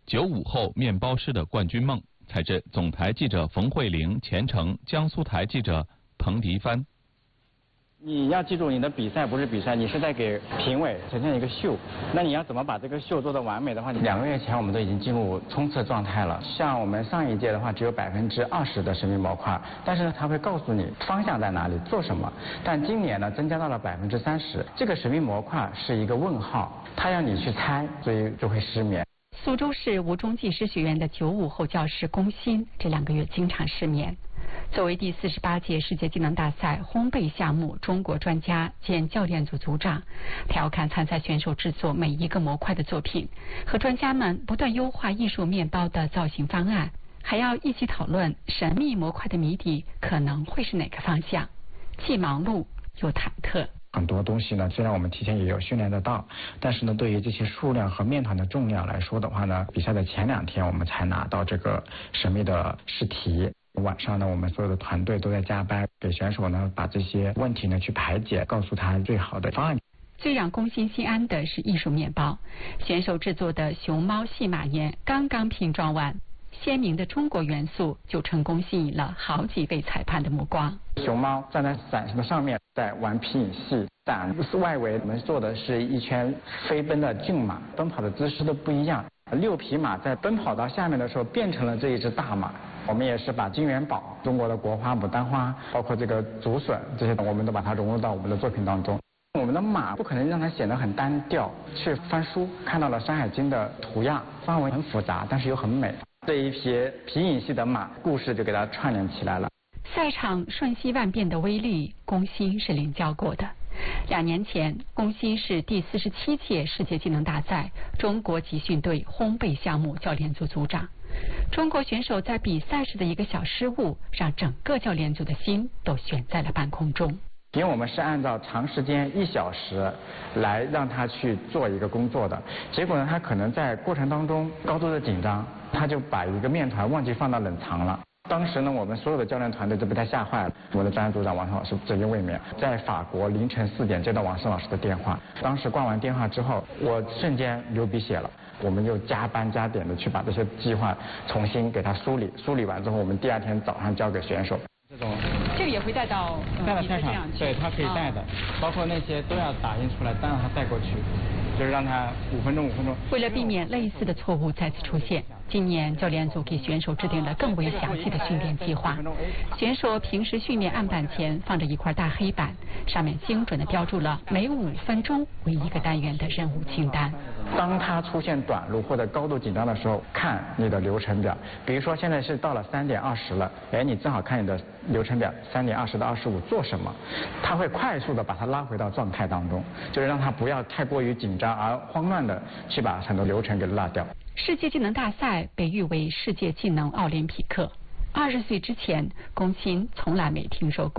95后面包师的冠军梦。采自总台记者冯慧玲、钱程，江苏台记者彭迪帆。 你要记住，你的比赛不是比赛，你是在给评委呈现一个秀。那你要怎么把这个秀做得完美的话，2个月前我们都已经进入冲刺状态了。像我们上一届的话，只有20%的神秘模块，但是呢，它会告诉你方向在哪里，做什么。但今年呢，增加到了30%，这个神秘模块是一个问号，它让你去猜，所以就会失眠。 苏州市吴中技师学院的95后教师龚鑫这2个月经常失眠。作为第48届世界技能大赛烘焙项目中国专家兼教练组组长，他要看参赛选手制作每一个模块的作品，和专家们不断优化艺术面包的造型方案，还要一起讨论神秘模块的谜底可能会是哪个方向，既忙碌又忐忑。 很多东西呢，虽然我们提前也有训练得到，但是呢，对于这些数量和面团的重量来说的话呢，比赛的前2天我们才拿到这个神秘的试题。晚上呢，我们所有的团队都在加班，给选手呢把这些问题呢去排解，告诉他最好的方案。 最让龚鑫心安的是艺术面包，选手制作的熊猫戏马岩刚刚拼装完，鲜明的中国元素就成功吸引了好几位裁判的目光。 熊猫站在伞的上面，在玩皮影戏，伞外围我们做的是一圈飞奔的骏马，奔跑的姿势都不一样。6匹马在奔跑到下面的时候，变成了这一只大马。我们也是把金元宝、中国的国花、牡丹花，包括这个竹笋这些，我们都把它融入到我们的作品当中。我们的马不可能让它显得很单调，去翻书看到了《山海经》的图样，范围很复杂，但是又很美。这一匹皮影戏的马，故事就给它串联起来了。 赛场瞬息万变的威力，龚鑫是领教过的。2年前，龚鑫是第47届世界技能大赛中国集训队烘焙项目教练组组长。中国选手在比赛时的一个小失误，让整个教练组的心都悬在了半空中。 因为我们是按照长时间1小时来让他去做一个工作的，结果呢，他可能在过程当中高度的紧张，他就把一个面团忘记放到冷藏了。当时呢，我们所有的教练团队都被他吓坏了。我的专业组长王胜老师直接卫冕，在法国凌晨4点接到王胜老师的电话，当时挂完电话之后，我瞬间流鼻血了。我们又加班加点的去把这些计划重新给他梳理完之后，我们第2天早上交给选手。 这个也会带到赛场，对，他可以带的，包括那些都要打印出来，再让他带过去，就是让他5分钟。 为了避免类似的错误再次出现，今年教练组给选手制定了更为详细的训练计划。选手平时训练案板前放着一块大黑板，上面精准地标注了每5分钟为1个单元的任务清单。 当他出现短路或者高度紧张的时候，看你的流程表，比如说现在是到了3点20了，你正好看你的流程表，3点20到25做什么，他会快速的把他拉回到状态当中，就是让他不要太过于紧张而慌乱的去把很多流程给落掉。 世界技能大赛被誉为世界技能奥林匹克。20岁之前，龚鑫从来没听说过。